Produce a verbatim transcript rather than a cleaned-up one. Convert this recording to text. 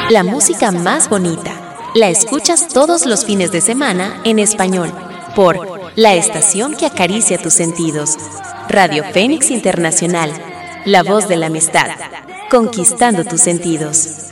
La música más bonita la escuchas todos los fines de semana en español por la estación que acaricia tus sentidos. Radio Fénix Internacional, la voz de la amistad, conquistando tus sentidos.